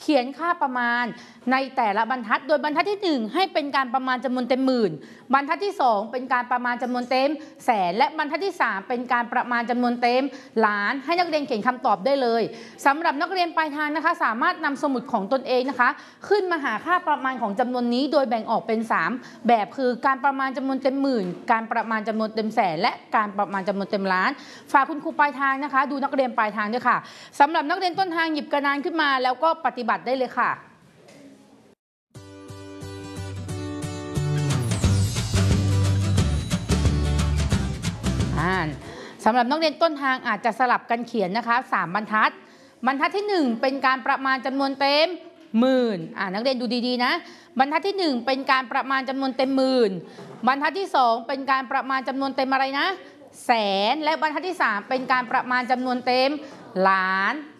ขียนค่าประมาณในแต่ละบรรทัดโดยบรรทัดที่1ให้เป็นการประมาณจำนวนเต็มหมื่นบรรทัดที่2เป็นการประมาณจำนวนเต็มแสนและบรรทัดที่3เป็นการประมาณจำนวนเต็มล้านให้นักเรียนเขียนคำตอบได้เลยสำหรับนักเรียนปลายทางนะคะสามารถนำสมุดของตนเองนะคะขึ้นมาหาค่าประมาณของจำนวนนี้โดยแบ่งออกเป็น3แบบคือการประมาณจำนวนเต็มหมื่นการประมาณจำนวนเต็มแสนและการประมาณจำนวนเต็มล้านฝากคุณครูปลายทางนะคะดูนักเรียนปลายทางด้วยค่ะสำหรับนักเรียนต้นทางหยิบกระดานขึ้นมาแล้วก็ปฏิบัติได้เลยค่ะสำหรับนักเรียนต้นทางอาจจะสลับกันเขียนนะคะ3บรรทัดที่1เป็นการประมาณจำนวนเต็มหมื่นนักเรียนดูดีๆนะบรรทัดที่1เป็นการประมาณจำนวนเต็มหมื่นบรรทัดที่2เป็นการประมาณจำนวนเต็มอะไรนะแสนและบรรทัดที่3เป็นการประมาณจำนวนเต็มล้าน